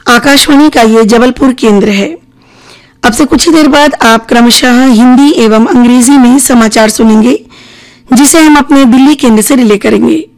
आकाशवाणी का ये जबलपुर केंद्र है। अब से कुछ ही देर बाद आप क्रमशः हिंदी एवं अंग्रेजी में समाचार सुनेंगे, जिसे हम अपने दिल्ली केंद्र से रिले करेंगे।